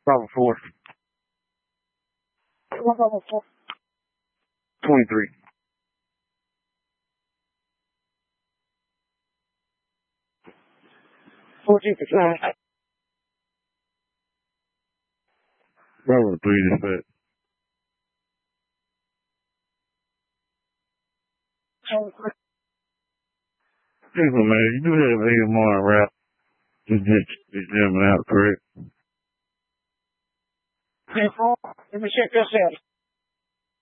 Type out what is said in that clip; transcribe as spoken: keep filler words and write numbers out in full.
Bravo four. Bravo four. twenty-three. fourteen percent. Bravo three, dispatch. Listen, man, you do have A M R rap. Just jamming out, correct? Let me check this out.